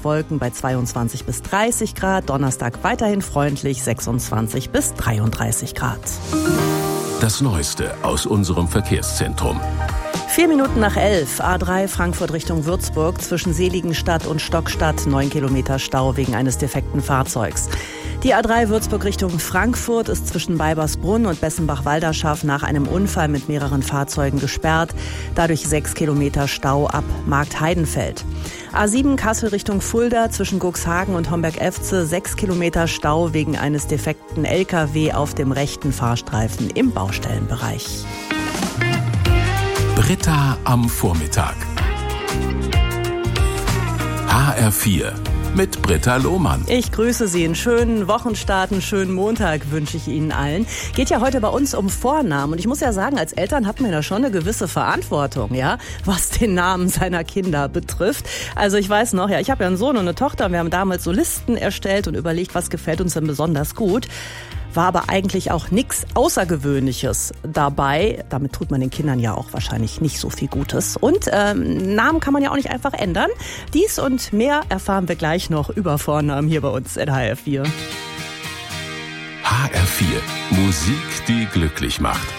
Wolken bei 22 bis 30 Grad. Donnerstag weiterhin freundlich, 26 bis 33 Grad. Das Neueste aus unserem Verkehrszentrum. 4 Minuten nach 11, A3 Frankfurt Richtung Würzburg, zwischen Seligenstadt und Stockstadt, 9 Kilometer Stau wegen eines defekten Fahrzeugs. Die A3 Würzburg Richtung Frankfurt ist zwischen Beibersbrunn und Bessenbach-Walderschaft nach einem Unfall mit mehreren Fahrzeugen gesperrt. Dadurch 6 Kilometer Stau ab Marktheidenfeld. A7 Kassel Richtung Fulda, zwischen Cuxhagen und Homberg-Efze, 6 Kilometer Stau wegen eines defekten LKW auf dem rechten Fahrstreifen im Baustellenbereich. Britta am Vormittag. HR4 mit Britta Lohmann. Ich grüße Sie. Einen schönen Wochenstart, einen schönen Montag wünsche ich Ihnen allen. Geht ja heute bei uns um Vornamen. Und ich muss ja sagen, als Eltern hat man ja schon eine gewisse Verantwortung, ja, was den Namen seiner Kinder betrifft. Also ich weiß noch, ja, ich habe ja einen Sohn und eine Tochter und wir haben damals so Listen erstellt und überlegt, was gefällt uns denn besonders gut. War aber eigentlich auch nichts Außergewöhnliches dabei. Damit tut man den Kindern ja auch wahrscheinlich nicht so viel Gutes. Und Namen kann man ja auch nicht einfach ändern. Dies und mehr erfahren wir gleich noch über Vornamen hier bei uns in HR4. HR4, Musik, die glücklich macht.